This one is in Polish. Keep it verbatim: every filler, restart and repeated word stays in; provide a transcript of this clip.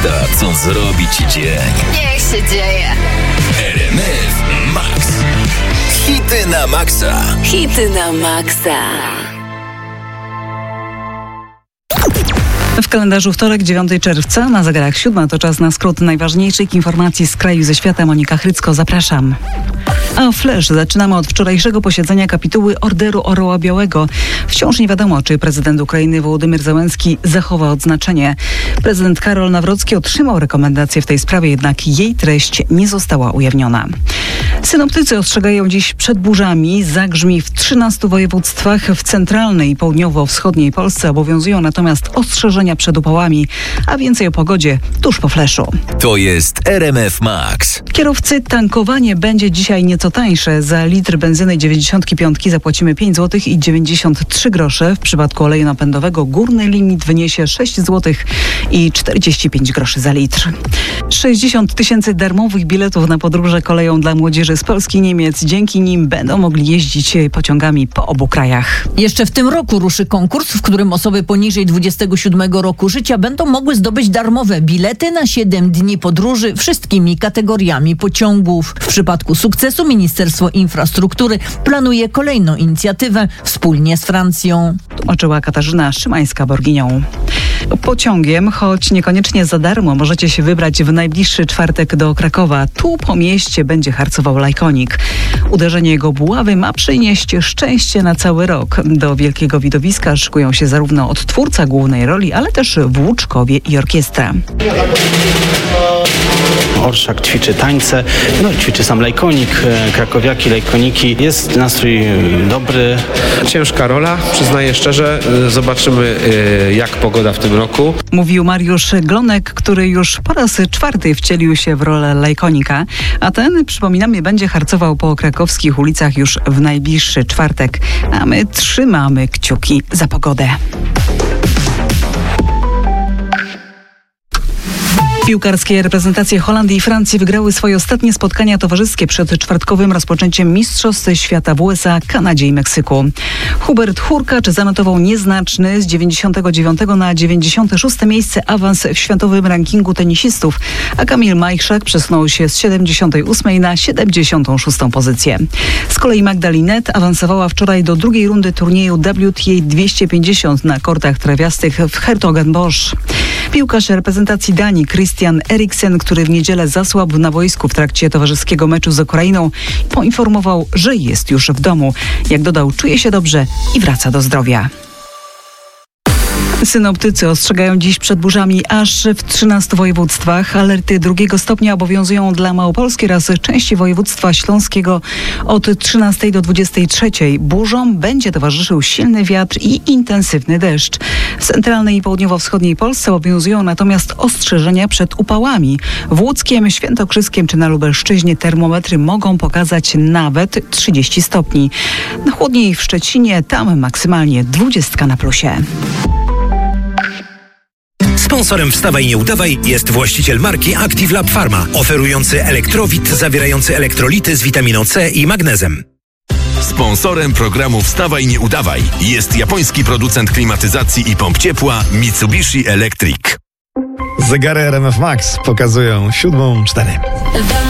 Lista, co zrobi ci dzień. Niech się dzieje. R M F Max. Hity na maksa. Hity na maksa. W kalendarzu wtorek, dziewiątego czerwca, na zegarach siódma, to czas na skrót najważniejszych informacji z kraju i ze świata. Monika Chrycko, zapraszam. A Flash zaczynamy od wczorajszego posiedzenia kapituły Orderu Orła Białego. Wciąż nie wiadomo, czy prezydent Ukrainy Wołodymyr Zełenski zachowa odznaczenie. Prezydent Karol Nawrocki otrzymał rekomendację w tej sprawie, jednak jej treść nie została ujawniona. Synoptycy ostrzegają dziś przed burzami. Zagrzmi w trzynastu województwach. W centralnej i południowo-wschodniej Polsce obowiązują natomiast ostrzeżenia przed upałami. A więcej o pogodzie tuż po Flashu. To jest R M F Max. Kierowcy, tankowanie będzie dzisiaj nieco tańsze. Za litr benzyny dziewięćdziesiąt pięć zapłacimy pięć złotych i dziewięćdziesiąt trzy grosze. W przypadku oleju napędowego górny limit wyniesie sześć złotych i czterdzieści pięć groszy za litr. sześćdziesiąt tysięcy darmowych biletów na podróże koleją dla młodzieży z Polski i Niemiec. Dzięki nim będą mogli jeździć pociągami po obu krajach. Jeszcze w tym roku ruszy konkurs, w którym osoby poniżej dwudziestego siódmego roku życia będą mogły zdobyć darmowe bilety na siedem dni podróży wszystkimi kategoriami pociągów. W przypadku sukcesu Ministerstwo Infrastruktury planuje kolejną inicjatywę wspólnie z Francją. Oczyła Katarzyna Szymańska-Borginią. Pociągiem, choć niekoniecznie za darmo, możecie się wybrać w najbliższy czwartek do Krakowa. Tu po mieście będzie harcował lajkonik. Uderzenie jego buławy ma przynieść szczęście na cały rok. Do wielkiego widowiska szykują się zarówno odtwórca głównej roli, ale też włóczkowie i orkiestra. Orszak ćwiczy tańce, no ćwiczy sam lajkonik, krakowiaki, lajkoniki. Jest nastrój dobry. Ciężka rola, przyznaję szczerze. Zobaczymy, jak pogoda w tym roku. Mówił Mariusz Glonek, który już po raz czwarty wcielił się w rolę lajkonika, a ten, przypominamy, będzie harcował po krakowskich ulicach już w najbliższy czwartek. A my trzymamy kciuki za pogodę. Piłkarskie reprezentacje Holandii i Francji wygrały swoje ostatnie spotkania towarzyskie przed czwartkowym rozpoczęciem Mistrzostw Świata w U S A, Kanadzie i Meksyku. Hubert Hurkacz zanotował nieznaczny z dziewięćdziesiątego dziewiątego na dziewięćdziesiąte szóste miejsce awans w światowym rankingu tenisistów, a Kamil Majchrzak przesunął się z siedemdziesiątej ósmej na siedemdziesiątą szóstą pozycję. Z kolei Magda Linette awansowała wczoraj do drugiej rundy turnieju W T A dwieście pięćdziesiąt na kortach trawiastych w Hertogenbosch. Piłkarz reprezentacji Danii Christian Eriksen, który w niedzielę zasłabł na boisku w trakcie towarzyskiego meczu z Ukrainą, poinformował, że jest już w domu. Jak dodał, czuje się dobrze i wraca do zdrowia. Synoptycy ostrzegają dziś przed burzami aż w trzynastu województwach. Alerty drugiego stopnia obowiązują dla Małopolski oraz części województwa śląskiego od trzynastej do dwudziestej trzeciej. Burzom będzie towarzyszył silny wiatr i intensywny deszcz. W centralnej i południowo-wschodniej Polsce obowiązują natomiast ostrzeżenia przed upałami. W Łódzkiem, Świętokrzyskiem czy na Lubelszczyźnie termometry mogą pokazać nawet trzydzieści stopni. Chłodniej w Szczecinie, tam maksymalnie dwadzieścia na plusie. Sponsorem Wstawaj Nie Udawaj jest właściciel marki Active Lab Pharma, oferujący elektrowit zawierający elektrolity z witaminą C i magnezem. Sponsorem programu Wstawaj Nie Udawaj jest japoński producent klimatyzacji i pomp ciepła Mitsubishi Electric. Zegary R M F Max pokazują siódmą cztery.